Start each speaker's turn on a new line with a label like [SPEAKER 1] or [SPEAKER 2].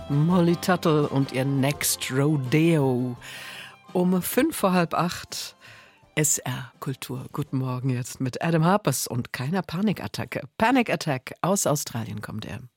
[SPEAKER 1] Molly Tuttle und ihr Next Rodeo. Um 7:45 SR Kultur. Guten Morgen jetzt mit Adam Harpers und keiner Panikattacke. Panic Attack aus Australien kommt er.